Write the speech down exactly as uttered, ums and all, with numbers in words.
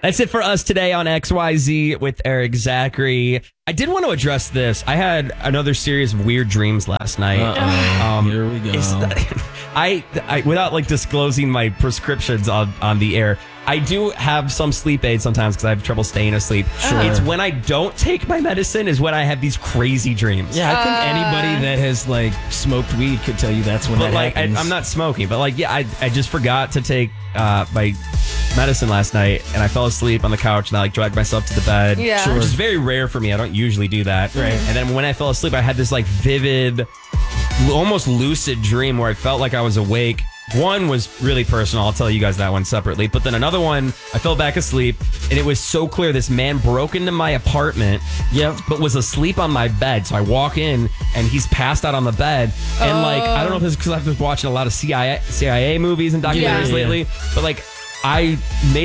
That's it for us today on X Y Z with Eric Zachary. I did want to address this. I had another series of weird dreams last night. Um, Here we go. I, I, without like disclosing my prescriptions on, on the air, I do have some sleep aids sometimes because I have trouble staying asleep. Sure. It's when I don't take my medicine is when I have these crazy dreams. Yeah, I think Uh, anybody that has like smoked weed could tell you that's when But that like, I, happens. I'm not smoking, but like, yeah, I, I just forgot to take uh, my medicine last night and I fell asleep on the couch and I like dragged myself to the bed. Yeah. Sure. Which is very rare for me. I don't usually do that. Right. And then when I fell asleep, I had this like vivid, almost lucid dream where I felt like I was awake. One was really personal. I'll tell you guys that one separately. But then another one, I fell back asleep and it was so clear this man broke into my apartment, Yep. but was asleep on my bed. So I walk in and he's passed out on the bed. And like, I don't know if it's because I've been watching a lot of C I A, C I A movies and documentaries Yeah. lately, but like I made